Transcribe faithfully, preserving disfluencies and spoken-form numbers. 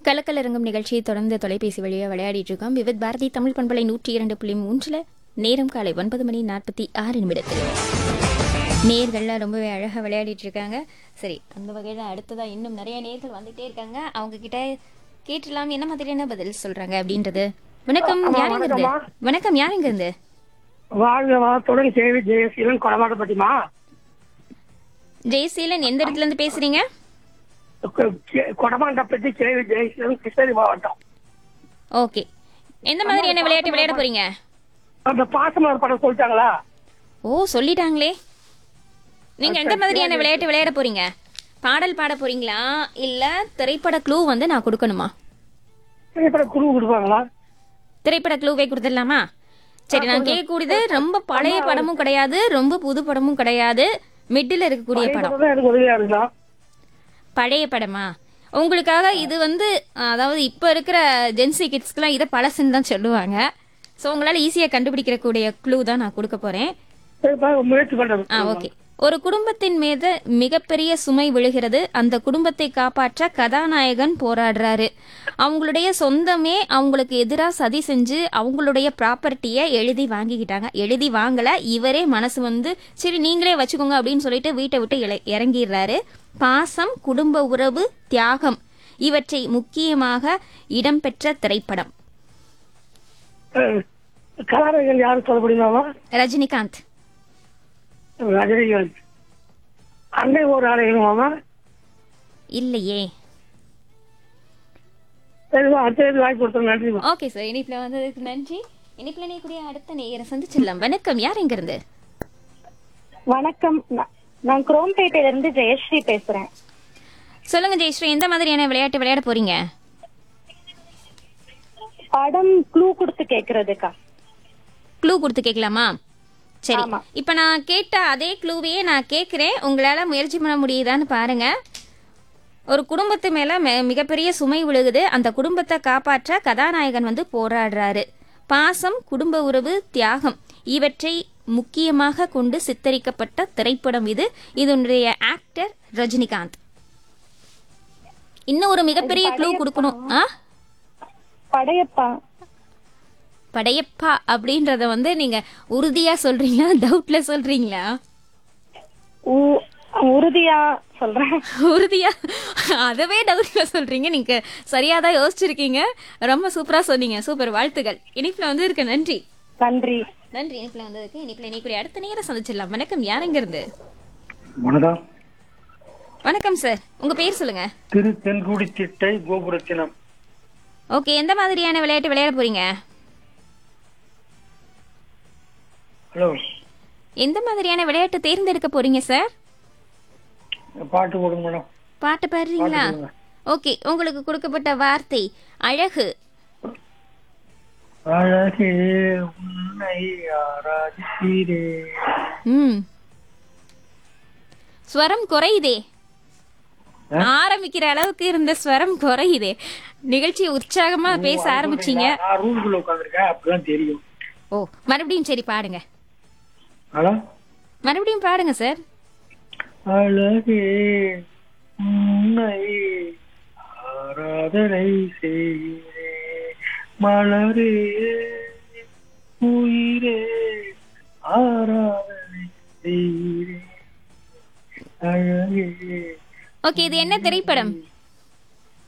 கலக்கலரங்கம் நிகழ்ச்சியை தொடர்ந்து தொலைபேசி வழியாக விளையாடிட்டு இருக்கோம். விவித் பாரதி தமிழ் பண்பலை நூற்றி இரண்டு புள்ளி மூன்றில் நேரம் காலை ஒன்பது மணி நாற்பத்தி ஆறு நிமிடத்தில் நேர்கள்லாம் ரொம்பவே அழகாக விளையாடிட்டு இருக்காங்க. சரி, அந்த வகையில் அடுத்ததாக இன்னும் நிறைய நேர்கள் வந்துகிட்டே இருக்காங்க. அவங்க கிட்ட கேட்டுலாம் என்ன மாதிரியான பதில் சொல்றாங்க அப்படின்றது. வணக்கம், யாருங்க இருந்து? வணக்கம், யாருங்க இருந்து? வாழ்க வளத்துடன் கேவி ஜெயசீலன் கொடமாட்டப்பட்டிமா. ஜெயசீலன் எந்த இடத்துல இருந்து பேசுறீங்க? கொடமாட்டப்பட்டி கேவி ஜெயசீலன், கிருஷ்ணகிரி மாவட்டம். ஓகே, எந்த மாதிரியான விளையாட்டு விளையாட போறீங்க? அந்த பாசமலர் படம் சொல்லிட்டாங்களா? ஓ, சொல்லிட்டாங்களே. நீங்க எந்த மாதிரியான விளையாட்டு விளையாட போறீங்க? பாடல் பாட போறீங்களா இல்ல திரைப்பட க்ளூ வந்து நான் கொடுக்கணுமா? திரைப்பட குழு கொடுப்பாங்களா? திரைப்பட க்ளூவே கொடுத்துடலாமா? சரி, நான் கேட்கக்கூடியது ரொம்ப பழைய படமும் கிடையாது, ரொம்ப புது படமும் கிடையாது, மிடில் இருக்கக்கூடிய படம். எனக்கு உதவியா இருக்கலாம். பழைய படமா? உங்களுக்காக இது வந்து அதாவது இப்ப இருக்கிற ஜென்சி கிட்ஸ்க்குலாம் இதை பழசுன்னு தான் சொல்லுவாங்க. ஸோ உங்களால ஈஸியா கண்டுபிடிக்கிற கூடிய க்ளூ தான் நான் கொடுக்க போறேன். முயற்சி பண்றது. ஆ, ஓகே. ஒரு குடும்பத்தின் மீது மிகப்பெரிய சுமை விழுகிறது. அந்த குடும்பத்தை காப்பாற்ற கதாநாயகன் போராடுறாரு. அவங்களுடைய சொந்தமே அவங்களுக்கு எதிராக சதி செஞ்சு அவங்களுடைய ப்ராப்பர்ட்டியை எழுதி வாங்கிக்கிட்டாங்க. எழுதி வாங்கல, இவரே மனசு வந்து சரி நீங்களே வச்சுக்கோங்க அப்படின்னு சொல்லிட்டு வீட்டை விட்டு இறங்கிடுறாரு. பாசம், குடும்ப உறவு, தியாகம் இவற்றை முக்கியமாக இடம்பெற்ற திரைப்படம். கலாநாயகன் யாரும் சொல்ல முடியுமாமா? ரஜினிகாந்த். ரஜினிகாந்த். அன்னை ஒரு ஆலயமாமா? இல்லையே. வாய்ப்பு கொடுத்தோம், நன்றி. ஓகே சார், இனிப்புல வந்ததுக்கு நன்றி. இனிப்புல நீக்கூடிய அடுத்த நேரம் சந்திச்சிடலாம். வணக்கம், யார் எங்க இருந்து? வணக்கம், நான் குரோம்பேட்டையில இருந்து ஜெயஸ்ரீ பேசுறேன். சொல்லுங்க ஜெயஸ்ரீ, எந்த மாதிரியான விளையாட்டு விளையாட போறீங்க? படம் க்ளூ கொடுத்து கேக்குறதுக்கா? க்ளூ கொடுத்து கேட்கலாமா? சரி, இப்ப நான் கேட்ட அதே க்ளூவையே நான் கேட்கிறேன். உங்களால முயற்சி பண்ண முடியுதான்னு பாருங்க. ஒரு குடும்பத்து மேல மிகப்பெரிய சுமை விழுகுது. அந்த குடும்பத்தை காப்பாற்ற கதாநாயகன் வந்து போராடுறாரு. பாசம், குடும்ப உறவு, தியாகம் இவற்றை முக்கியமாக கொண்டு சித்தரிக்கப்பட்ட திரைப்படம் இது. இதனுடைய ஆக்டர் ரஜினிகாந்த். இன்னும் ஒரு மிகப்பெரிய க்ளூ கொடுக்கணும். ஆ, படையப்பா. படையப்பா அப்படின்றத வந்து நீங்க உறுதியா சொல்றீங்களா, டவுட்ல சொல்றீங்களா? உறுதியா சொல்றேன். உறுதியா? அதவே டவுட்ல சொல்றீங்க. நீங்க சரியாதான் யோசிச்சிருக்கீங்க. ரொம்ப சூப்பரா சொன்னீங்க. சூப்பர், வாழ்த்துக்கள். இனிப்புல வந்து இருக்கு. நன்றி. நன்றி நன்றி. இனிப்புல வந்து இருக்கு. இனிப்புல நீ அடுத்த நேரம் சந்திச்சிடலாம். வணக்கம், யாருங்க இருந்து? வணக்கம். வணக்கம் சார், உங்க பேர் சொல்லுங்க. திரு தென்குடி திட்டை கோபுரத்தினம். ஓகே, எந்த மாதிரியான விளையாட்டு விளையாட போறீங்க? ஹலோ, எந்த மாதிரியான விளையாட்டு தேர்ந்தெடுக்க போறீங்க சார்? பாட்டு போடுங்க மேடம். பாட்டு பாடுறீங்களா? ஓகே, உங்களுக்கு கொடுக்கப்பட்ட வார்த்தை அழகு. அழகே உன்னை ஆராதிக்கிறேன். ம், ஸ்வரம் குறையுதே. ஆரம்பிக்கிற அளவுக்கு இருந்த ஸ்வரம் குறையுதே. நிகழ்ச்சி உற்சாகமா பேச ஆரம்பிச்சீங்க. ரூம்குள்ள உட்கார்ந்திருக்கேன், அப்பதான் தெரியும். ஓ, மறுபடியும் சரி பாடுங்க. ஹலோ, மறுபடியும் பாடுங்க சார். அழகே உன்னை ஆராதனை செய்கிறேன், மலரே உயிரே ஆராதனை செய்கிறேன், அழகே. ஓகே, இது என்ன திரைப்படம்?